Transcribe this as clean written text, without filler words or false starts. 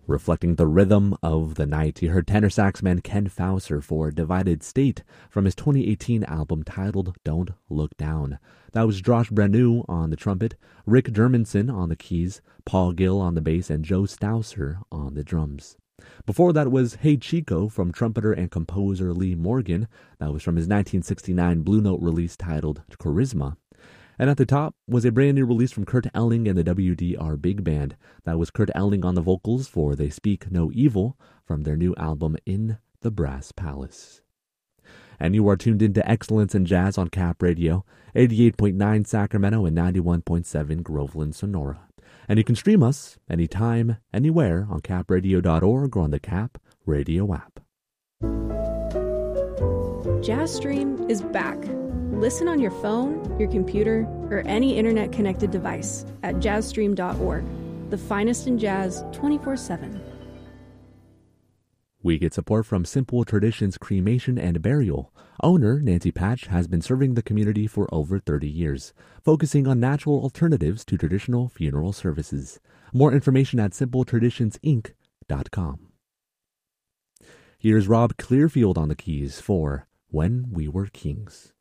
Reflecting the rhythm of the night, you heard tenor saxman Ken Fauser for Divided State from his 2018 album titled Don't Look Down. That was Josh Brenu on the trumpet, Rick Dermanson on the keys, Paul Gill on the bass, and Joe Stausser on the drums. Before that was Hey Chico from trumpeter and composer Lee Morgan. That was from his 1969 Blue Note release titled Charisma. And at the top was a brand new release from Kurt Elling and the WDR Big Band. That was Kurt Elling on the vocals for They Speak No Evil from their new album In the Brass Palace. And you are tuned into Excellence in Jazz on Cap Radio, 88.9 Sacramento and 91.7 Groveland, Sonora. And you can stream us anytime, anywhere on capradio.org or on the Cap Radio app. Jazz Stream is back. Listen on your phone, your computer, or any internet-connected device at jazzstream.org. The finest in jazz 24/7. We get support from Simple Traditions Cremation and Burial. Owner Nancy Patch has been serving the community for over 30 years, focusing on natural alternatives to traditional funeral services. More information at simpletraditionsinc.com. Here's Rob Clearfield on the keys for When We Were Kings.